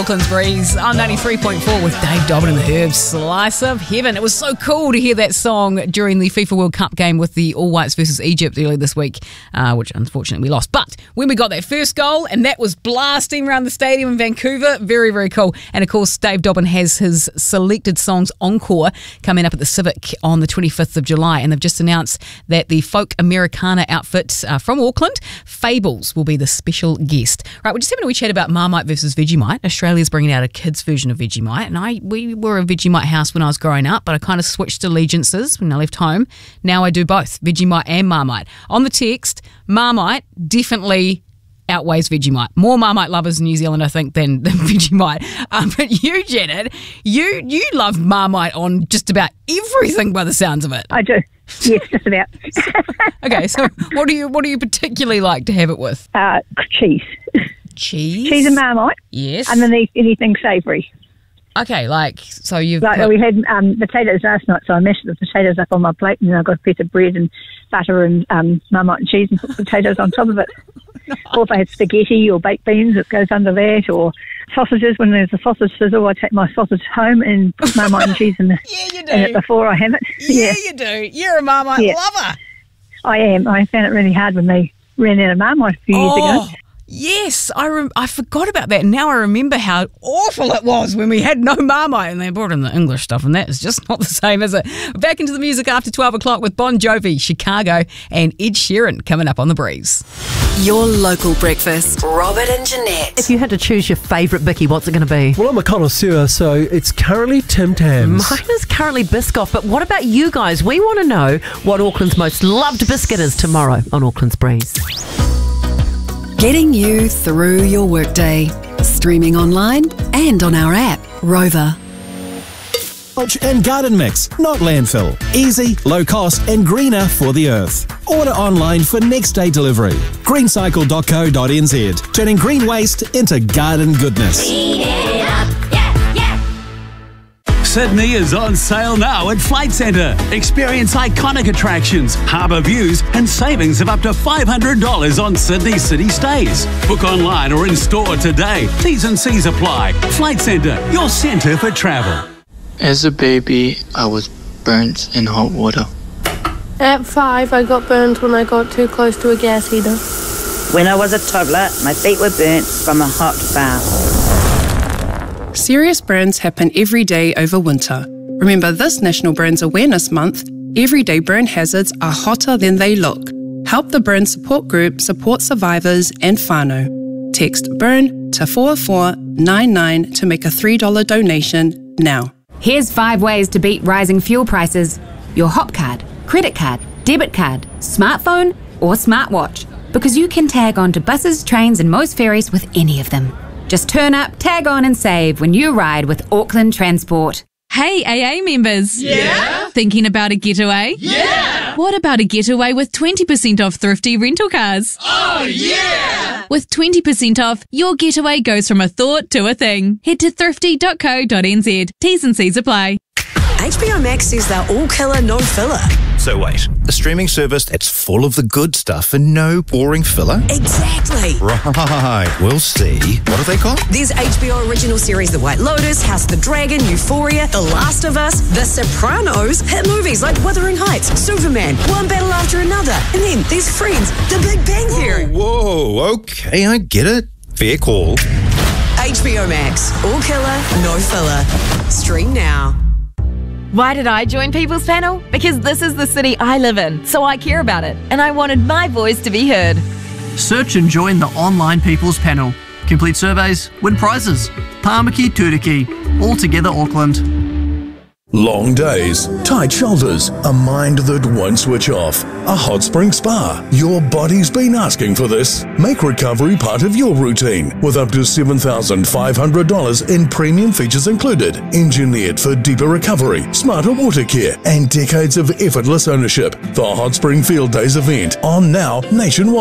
Auckland's Breeze on 93.4 with Dave Dobbin and the Herbs. Slice of Heaven. It was so cool to hear that song during the FIFA World Cup game with the All Whites versus Egypt earlier this week, which unfortunately we lost. But when we got that first goal and that was blasting around the stadium in Vancouver, very, very cool. And of course, Dave Dobbin has his selected songs encore coming up at the Civic on the 25th of July. And they've just announced that the folk Americana outfit from Auckland, Fables, will be the special guest. Right, we're just having a wee chat about Marmite versus Vegemite. Australia's bringing out a kids' version of Vegemite, and we were a Vegemite house when I was growing up, but I kind of switched allegiances when I left home. Now I do both, Vegemite and Marmite. On the text, Marmite definitely outweighs Vegemite. More Marmite lovers in New Zealand, I think, than Vegemite. But you, Janet, you love Marmite on just about everything by the sounds of it. I do. Yes, just about. Okay, so what do you particularly like to have it with? Cheese. Cheese and Marmite. Yes. Underneath anything savoury. Okay, so you've we had potatoes last night, so I mashed the potatoes up on my plate, and then I got a piece of bread and butter and Marmite and cheese and put potatoes on top of it. Nice. Or if I had spaghetti or baked beans, it goes under that, or sausages. When there's a sausage sizzle, I take my sausage home and put Marmite and cheese in, in it before I have it. Yeah, you do. You're a Marmite lover. I am. I found it really hard when they ran out of Marmite a few years ago. Yes, I forgot about that. Now I remember how awful it was when we had no Marmite and they brought in the English stuff, and that is just not the same, is it? Back into the music after 12 o'clock with Bon Jovi, Chicago, and Ed Sheeran coming up on The Breeze. Your local breakfast. Robert and Jeanette. If you had to choose your favourite Bicky, what's it going to be? Well, I'm a connoisseur, so it's currently Tim Tams. Mine is currently Biscoff, but what about you guys? We want to know what Auckland's most loved biscuit is tomorrow on Auckland's Breeze. Getting you through your workday. Streaming online and on our app, Rover. And garden mix, not landfill. Easy, low cost and greener for the earth. Order online for next day delivery. greencycle.co.nz. Turning green waste into garden goodness. Sydney is on sale now at Flight Centre. Experience iconic attractions, harbour views and savings of up to $500 on Sydney city stays. Book online or in store today. T's and C's apply. Flight Centre, your centre for travel. As a baby, I was burnt in hot water. At 5, I got burned when I got too close to a gas heater. When I was a toddler, my feet were burnt from a hot bath. Serious burns happen every day over winter. Remember this National Burns Awareness Month, everyday burn hazards are hotter than they look. Help the Burn Support Group support survivors and whānau. Text BURN to 4499 to make a $3 donation now. Here's 5 ways to beat rising fuel prices. Your Hop card, credit card, debit card, smartphone or smartwatch. Because you can tag on to buses, trains and most ferries with any of them. Just turn up, tag on and save when you ride with Auckland Transport. Hey AA members. Yeah? Thinking about a getaway? Yeah! What about a getaway with 20% off thrifty rental cars? Oh yeah! With 20% off, your getaway goes from a thought to a thing. Head to thrifty.co.nz. T's and C's apply. HBO Max is their all-killer, no-filler. So wait, a streaming service that's full of the good stuff and no boring filler? Exactly. Right, we'll see. What are they called? There's HBO original series The White Lotus, House of the Dragon, Euphoria, The Last of Us, The Sopranos, hit movies like Wuthering Heights, Superman, one battle after another, and then there's Friends, The Big Bang Theory. Whoa, okay, I get it. Fair call. HBO Max, all killer, no filler. Stream now. Why did I join People's Panel? Because this is the city I live in, so I care about it, and I wanted my voice to be heard. Search and join the online People's Panel. Complete surveys, win prizes. Tāmaki Turiki, all together Auckland. Long days, tight shoulders, a mind that won't switch off, a hot spring spa. Your body's been asking for this. Make recovery part of your routine with up to $7,500 in premium features included. Engineered for deeper recovery, smarter water care, and decades of effortless ownership. The Hot Spring Field Days event on now nationwide.